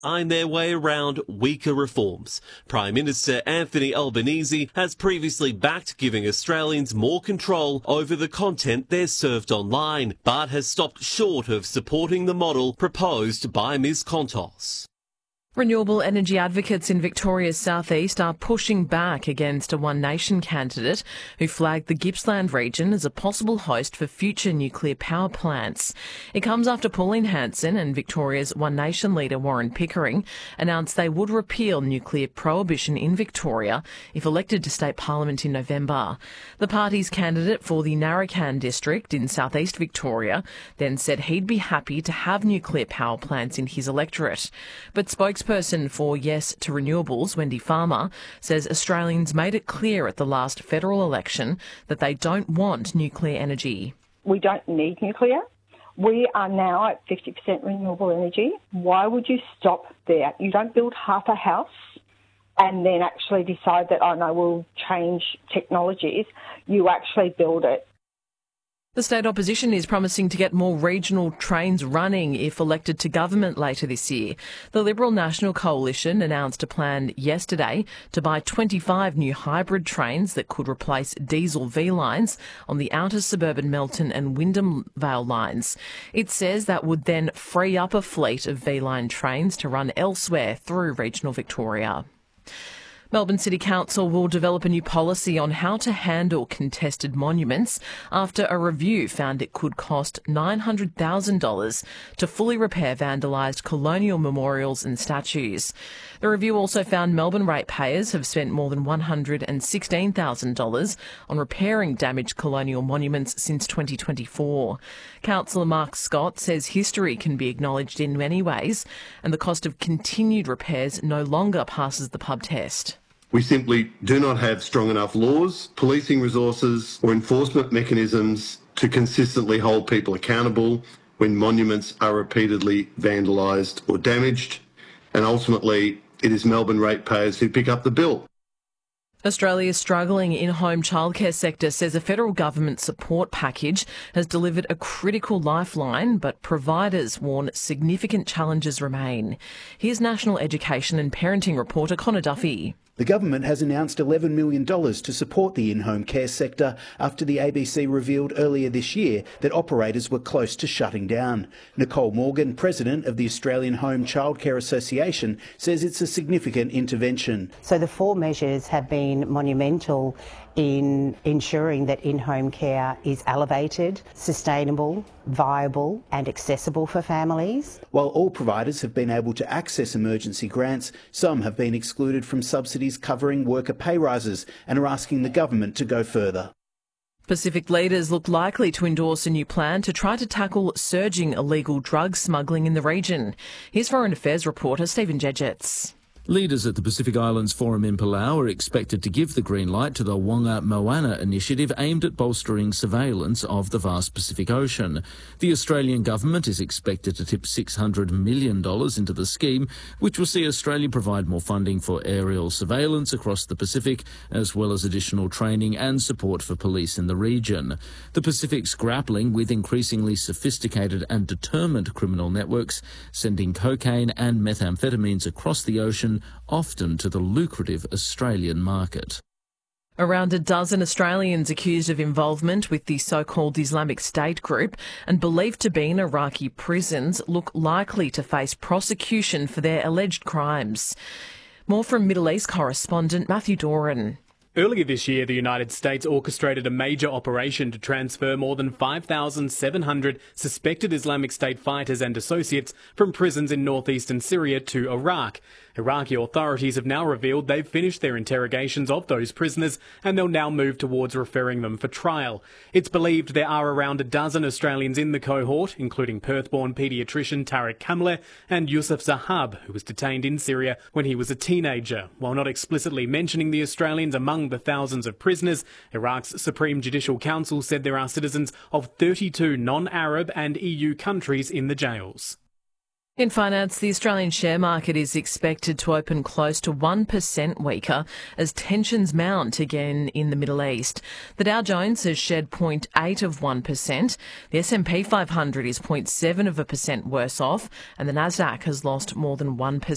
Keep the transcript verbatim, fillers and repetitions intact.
find their way around weaker reforms. Prime Minister Anthony Albanese has previously backed giving Australians more control over the content they're served online, but has stopped short of supporting the model proposed by Ms Kontos. Renewable energy advocates in Victoria's southeast are pushing back against a One Nation candidate who flagged the Gippsland region as a possible host for future nuclear power plants. It comes after Pauline Hanson and Victoria's One Nation leader Warren Pickering announced they would repeal nuclear prohibition in Victoria if elected to state parliament in November. The party's candidate for the Narrachan district in southeast Victoria then said he'd be happy to have nuclear power plants in his electorate. But spokesperson Spokesperson for Yes to Renewables, Wendy Farmer, says Australians made it clear at the last federal election that they don't want nuclear energy. We don't need nuclear. We are now at fifty percent renewable energy. Why would you stop there? You don't build half a house and then actually decide that, oh no, we'll change technologies. You actually build it. The state opposition is promising to get more regional trains running if elected to government later this year. The Liberal National Coalition announced a plan yesterday to buy twenty-five new hybrid trains that could replace diesel V-lines on the outer suburban Melton and Wyndham Vale lines. It says that would then free up a fleet of V-line trains to run elsewhere through regional Victoria. Melbourne City Council will develop a new policy on how to handle contested monuments after a review found it could cost nine hundred thousand dollars to fully repair vandalised colonial memorials and statues. The review also found Melbourne ratepayers have spent more than one hundred sixteen thousand dollars on repairing damaged colonial monuments since twenty twenty-four. Councillor Mark Scott says history can be acknowledged in many ways and the cost of continued repairs no longer passes the pub test. We simply do not have strong enough laws, policing resources or enforcement mechanisms to consistently hold people accountable when monuments are repeatedly vandalised or damaged, and ultimately it is Melbourne ratepayers who pick up the bill. Australia's struggling in-home childcare sector says a federal government support package has delivered a critical lifeline, but providers warn significant challenges remain. Here's National Education and Parenting reporter Connor Duffy. The government has announced eleven million dollars to support the in-home care sector after the A B C revealed earlier this year that operators were close to shutting down. Nicole Morgan, president of the Australian Home Childcare Association, says it's a significant intervention. So the four measures have been monumental in ensuring that in-home care is elevated, sustainable, viable and accessible for families. While all providers have been able to access emergency grants, some have been excluded from subsidies covering worker pay rises and are asking the government to go further. Pacific leaders look likely to endorse a new plan to try to tackle surging illegal drug smuggling in the region. Here's Foreign Affairs reporter Stephen Jedgetts. Leaders at the Pacific Islands Forum in Palau are expected to give the green light to the Wanga Moana initiative aimed at bolstering surveillance of the vast Pacific Ocean. The Australian government is expected to tip six hundred million dollars into the scheme, which will see Australia provide more funding for aerial surveillance across the Pacific, as well as additional training and support for police in the region. The Pacific's grappling with increasingly sophisticated and determined criminal networks, sending cocaine and methamphetamines across the ocean, often to the lucrative Australian market. Around a dozen Australians accused of involvement with the so-called Islamic State group and believed to be in Iraqi prisons look likely to face prosecution for their alleged crimes. More from Middle East correspondent Matthew Doran. Earlier this year, the United States orchestrated a major operation to transfer more than five thousand seven hundred suspected Islamic State fighters and associates from prisons in northeastern Syria to Iraq. Iraqi authorities have now revealed they've finished their interrogations of those prisoners and they'll now move towards referring them for trial. It's believed there are around a dozen Australians in the cohort, including Perth-born paediatrician Tariq Kamleh and Yusuf Zahab, who was detained in Syria when he was a teenager. While not explicitly mentioning the Australians among the thousands of prisoners, Iraq's Supreme Judicial Council said there are citizens of thirty-two non-Arab and E U countries in the jails. In finance, the Australian share market is expected to open close to one percent weaker as tensions mount again in the Middle East. The Dow Jones has shed zero point eight of one percent, the S and P five hundred is zero point seven of a percent worse off, and the Nasdaq has lost more than one percent.